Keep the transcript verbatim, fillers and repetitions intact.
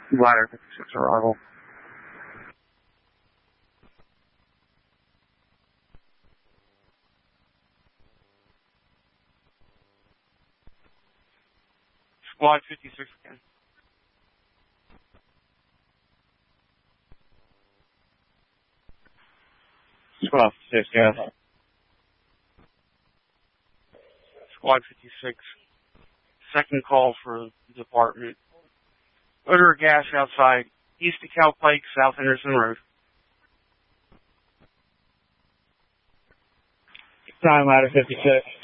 Ladder fifty-six arrival. Squad fifty-six again. Squad fifty-six, yeah. Squad fifty-six. Second call for the department. Odor of gas outside. East of Cow Pike, South Henderson Road. Time Ladder fifty-six.